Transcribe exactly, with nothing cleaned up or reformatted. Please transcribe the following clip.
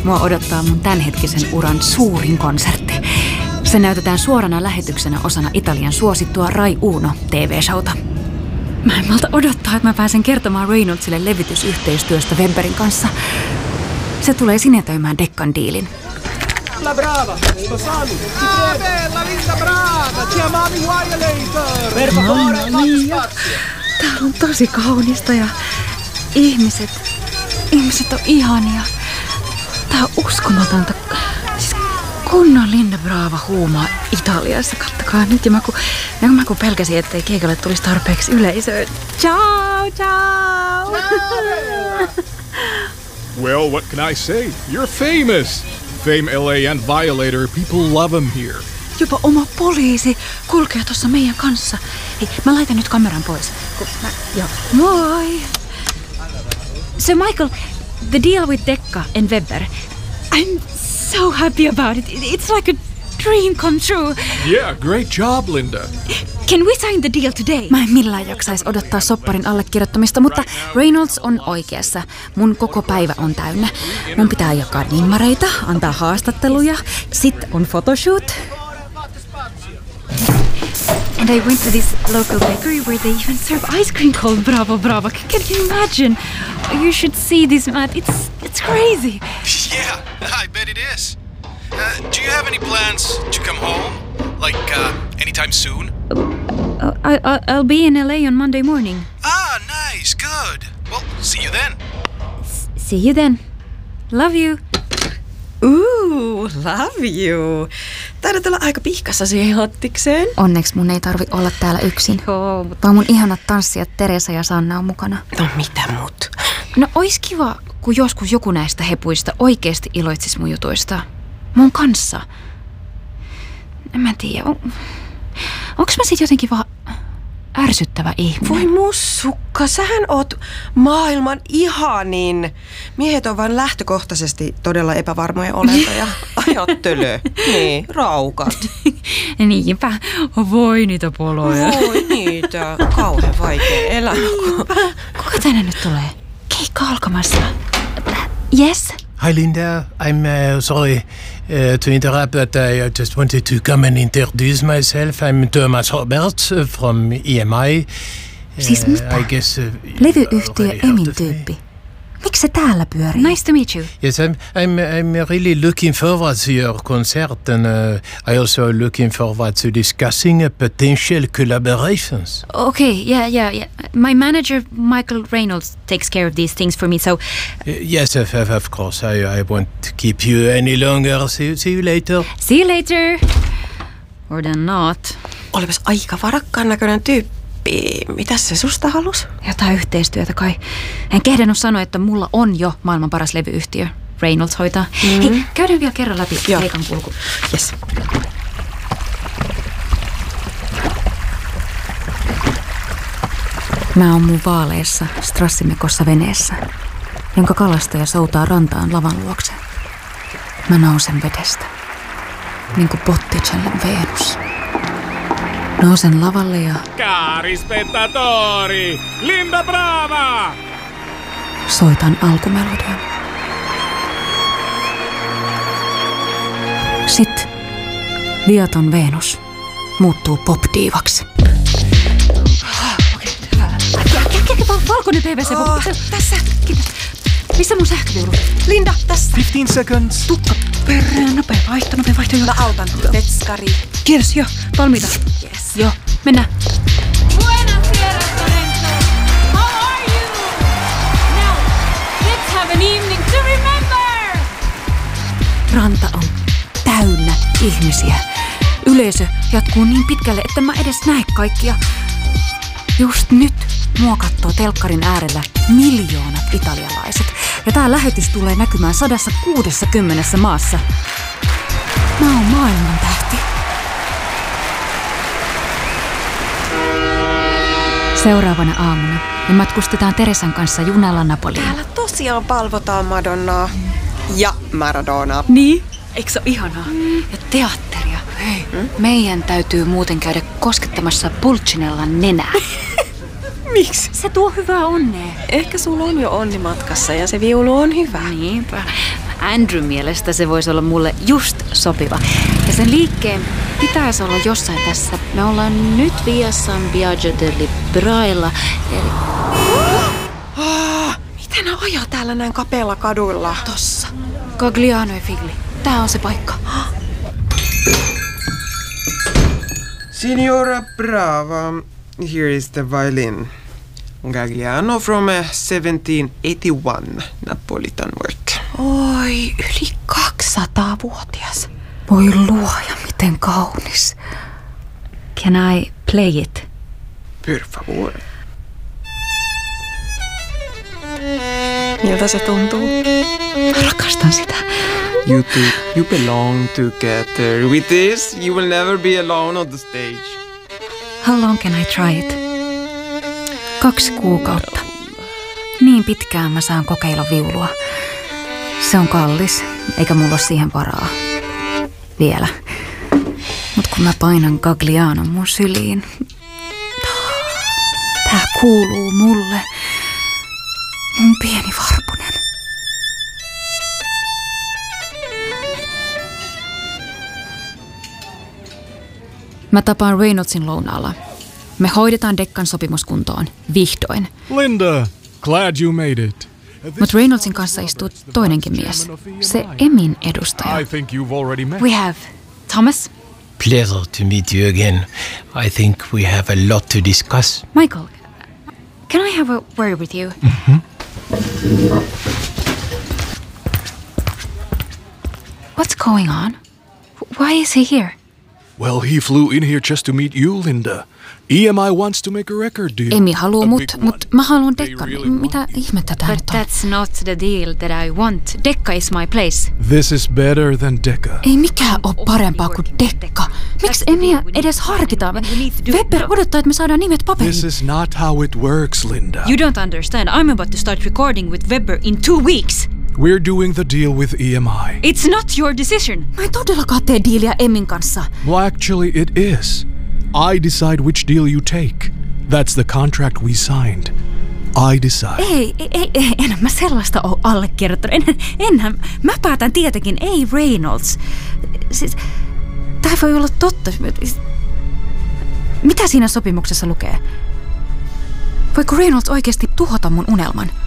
mua odottaa mun tämänhetkisen uran suurin konsertti. Se näytetään suorana lähetyksenä osana Italian suosittua Rai Uno T V-showta. Mä en malta odottaa, että mä pääsen kertomaan Reynoldsille levitysyhteistyöstä Webberin kanssa. Se tulee sinetöimään Deccan diilin. La brava, sposami. Ah, bella, Linda, brava. Ti amavi Violator. Per favore, Täällä on tosi kaunista ja ihmiset, ihmiset on ihania. Tää on uskomatonta. Siis kunnon Linda Brava huumaa Italiassa. Kattokaa nyt. Ja mä kun, ja mä kun pelkäsin, ettei keikalle tulisi tarpeeksi yleisöä. Ciao, ciao. Well, what can I say? You're famous. Fame L A and Violator, people love him here. Jopa oma poliisi kulkee tuossa meidän kanssa. Hei, mä laitan nyt kameran pois. Mä, joo. Moi! So Michael, the deal with Decca and Webber. I'm so happy about it. It's like a dream come true. Yeah, great job, Linda. Can we sign the deal today? Mä en millään jaksais odottaa sopparin allekirjoittamista, mutta Reynolds on oikeassa. Mun koko päivä on täynnä. Mun pitää jakaa nimmareita, antaa haastatteluja. Sitten on photoshoot. And I went to this local bakery where they even serve ice cream called Bravo Bravo. Can you imagine? You should see this, Matt. It's it's crazy. Yeah, I bet it is. Uh, do you have any plans to come home? Like, uh, anytime soon? Uh, I, I, I'll be in L A on Monday morning. Ah, nice, good. Well, see you then. S- see you then. Love you. Ooh, love you. Taidat olla aika pihkassa siihen hottikseen. Onneksi mun ei tarvi olla täällä yksin. Oh, Vaan mun ihanat tanssijat Teresa ja Sanna on mukana. no mitä mut? No ois kiva, kun joskus joku näistä hepuista oikeesti iloitsis mun jutuista. Mun kanssa. En mä tiedä. On, onks mä sit jotenkin vaan ärsyttävä ihminen? Voi mussukka, sähän oot maailman ihanin. Miehet on vain lähtökohtaisesti todella epävarmoja olentoja. Ajattele. Niin, raukat. Niinpä. Voi niitä poloja. Voi niitä. Kauhean vaikea elämä. Kuka tänne nyt tulee? Keikka alkamassa. Yes? Hi Linda, I'm uh, sorry uh, to interrupt, but I just wanted to come and introduce myself. I'm Thomas Roberts uh, from E M I. Uh, Siis mitä? I guess, uh, Levyyhtiö already heard Emin of me. tyyppi. Miksi se täällä pyörii? Nice to meet you. Yes, I'm, I'm, I'm really looking forward to your concert, and uh, I also looking forward to discussing uh, potential collaborations. Okay, yeah, yeah, yeah. My manager, Michael Reynolds, takes care of these things for me, so... Uh, yes, of, of, of course. I, I won't keep you any longer. See, see you later. See you later. Or then not. Olipas aika varakkaan näköinen tyyppi. Mitäs se susta halus? Jotain yhteistyötä kai. En kehdannut sanoa, että mulla on jo maailman paras levyyhtiö. Reynolds hoitaa. Mm-hmm. Hei, käydään vielä kerran läpi keikan kulku. Yes. Mä oon mun vaaleessa strassimekossa veneessä, jonka kalastaja soutaa rantaan lavan luokse. Mä nousen vedestä, niin kuin Botticellen Venus. Nousen lavalle ja... Cari spettatori, Linda Brava! Soitan alkumelodian. Sitten viaton Venus muuttuu pop-diivaksi. Valkoinen P V C. Oh, tässä. Missä mun sähköviulu? Linda, tässä. fifteen seconds. Tukka perään. Nopea vaihto, nopea vaihto. Mä autan. Vetskari. Kiitos, joo. Valmiita. Yes. Joo, mennään. Buonasera, Sorrento. How are you? Now, let's have an evening to remember. Ranta on täynnä ihmisiä. Yleisö jatkuu niin pitkälle, että mä edes näe kaikkia. Just nyt mua kattoo telkkarin äärellä miljoonat italialaiset. Ja tää lähetys tulee näkymään sadassa kuudessa kymmenessä maassa. Mä oon maailman tähti. Seuraavana aamuna me matkustetaan Teresan kanssa junalla Napoliin. Täällä tosiaan palvotaan Madonnaa ja Maradonaa. Niin? Eikö se ole ihanaa? Mm. Ja teatteria. Hei, mm? Meidän täytyy muuten käydä koskettamassa Pulcinellan nenää. Miksi? Se tuo hyvää onnea. Ehkä sulla on jo onni matkassa ja se viulu on hyvä. Niinpä. Andrew mielestä se voisi olla mulle just sopiva. Ja sen liikkeen pitäisi olla jossain tässä. Me ollaan nyt Via San Biagio delle Brailla. Eli... Oh, miten ne ajaa täällä näin kapealla kaduilla? Tossa. Gagliano e Figli. Tää on se paikka. Signora Brava, here is the violin. Gagliano from uh, seventeen eighty-one, Napolitan work. Oi, yli kaksisataavuotias. Voi luoja, miten kaunis. Can I play it? Per favor. Miltä se tuntuu? Rakastan sitä. You two, you belong together. With this, you will never be alone on the stage. How long can I try it? Kaksi kuukautta. Niin pitkään mä saan kokeilla viulua. Se on kallis, eikä mulla ole siihen varaa. Vielä. Mut kun mä painan Gaglianon mun syliin. Tää kuuluu mulle. Mun pieni varpunen. Mä tapaan Reynoldsin lounaalla. Me hoidetaan Deccan sopimus kuntoon. Vihdoin. Linda, glad you made it. Mut Reynoldsin kanssa istuu toinenkin mies. Se Emin edustaja. I think you've already met. We have Thomas. Pleasure to meet you again. I think we have a lot to discuss. Michael, can I have a word with you? Mm-hmm. What's going on? Why is he here? Well, he flew in here just to meet you, Linda. E M I wants to make a record deal. Emi haluu A mut, big mut one. mä haluan They Deccan. really Mitä want- ihmettä tää But nyt on? that's not the deal that I want. Decca is my place. This is better than Decca. Ei mikään oo parempaa kuin Decca. Miksi Emiä edes harkitaan? Weber odottaa, että me saadaan nimet paperiin. This is not how it works, Linda. You don't understand. I'm about to start recording with Weber in two weeks. We're doing the deal with E M I. It's not your decision. Mä en todellakaan tee diiliä Emin kanssa. Well, actually, it is. I decide which deal you take. That's the contract we signed. I decide. Ei, ei, ei, ei en mä sellaista oo allekirjoittanut. En, enhän, mä päätän tietenkin, ei Reynolds. Siis, tää voi olla totta. Mitä siinä sopimuksessa lukee? Voiko Reynolds oikeasti tuhota mun unelman?